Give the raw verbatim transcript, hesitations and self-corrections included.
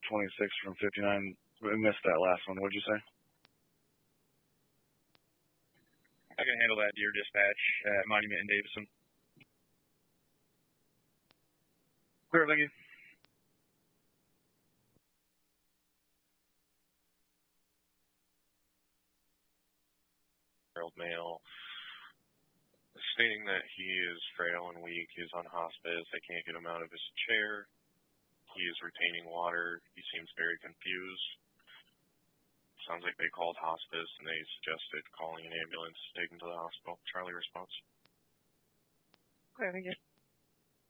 twenty-six from fifty-nine. We missed that last one. What'd you say? I can handle that, Deer Dispatch at Monument and Davison. Clear, thank you. Male stating that he is frail and weak. He is on hospice. They can't get him out of his chair. He is retaining water. He seems very confused. Sounds like they called hospice and they suggested calling an ambulance to take him to the hospital. Charlie response. Okay, thank you.